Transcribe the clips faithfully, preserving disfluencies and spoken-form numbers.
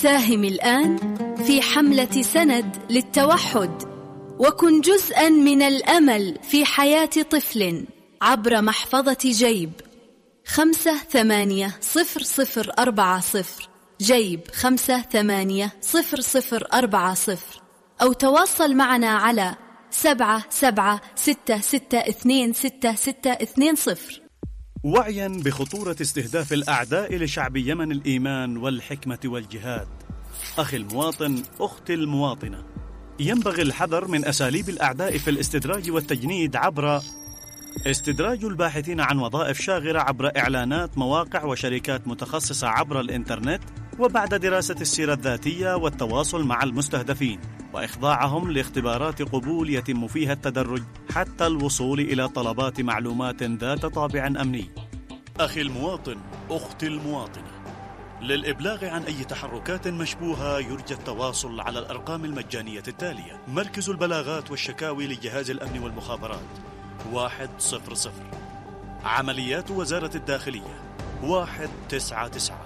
ساهم الآن في حملة سند للتوحد، وكن جزءاً من الأمل في حياة طفل عبر محفظة جيب خمسة ثمانية صفر صفر أربعة صفر جيب خمسة ثمانية صفر صفر أربعة صفر، أو تواصل معنا على سبعة سبعة ستة ستة اثنين ستة ستة اثنين صفر. وعيا بخطورة استهداف الأعداء لشعب يمن الإيمان والحكمة والجهاد، أخي المواطن، أختي المواطنة، ينبغي الحذر من أساليب الأعداء في الاستدراج والتجنيد عبر استدراج الباحثين عن وظائف شاغرة عبر إعلانات مواقع وشركات متخصصة عبر الإنترنت، وبعد دراسة السيرة الذاتية والتواصل مع المستهدفين وإخضاعهم لاختبارات قبول يتم فيها التدرج حتى الوصول إلى طلبات معلومات ذات طابع أمني. أخي المواطن، أختي المواطنة، للإبلاغ عن أي تحركات مشبوهة يرجى التواصل على الأرقام المجانية التالية: مركز البلاغات والشكاوي لجهاز الأمن والمخابرات واحد صفر صفر، عمليات وزارة الداخلية واحد تسعة تسعة.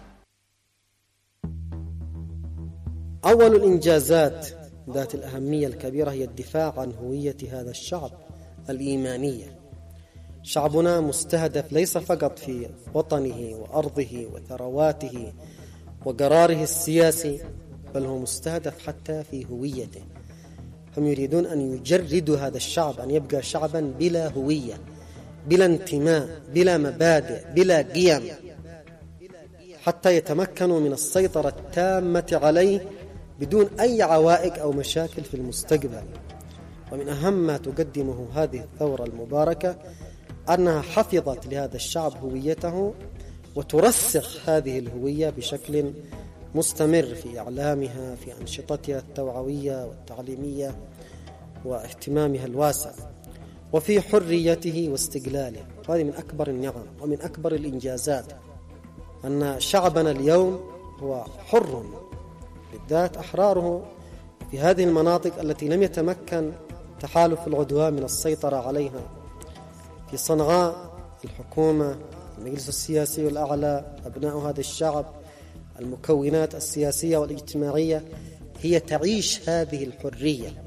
أول الإنجازات ذات الأهمية الكبيرة هي الدفاع عن هوية هذا الشعب الإيمانية. شعبنا مستهدف ليس فقط في وطنه وأرضه وثرواته وقراره السياسي، بل هو مستهدف حتى في هويته. هم يريدون أن يجردوا هذا الشعب، أن يبقى شعبا بلا هوية، بلا انتماء، بلا مبادئ، بلا قيم، حتى يتمكنوا من السيطرة التامة عليه بدون أي عوائق أو مشاكل في المستقبل. ومن أهم ما تقدمه هذه الثورة المباركة أنها حفظت لهذا الشعب هويته، وترسخ هذه الهوية بشكل مستمر في إعلامها، في أنشطتها التوعوية والتعليمية واهتمامها الواسع، وفي حريته واستقلاله. هذه من أكبر النعم ومن أكبر الإنجازات، أن شعبنا اليوم هو حر، بالذات أحراره في هذه المناطق التي لم يتمكن تحالف العدوان من السيطرة عليها. في صنعاء الحكومة، المجلس السياسي الأعلى، أبناء هذا الشعب، المكونات السياسية والاجتماعية، هي تعيش هذه الحرية.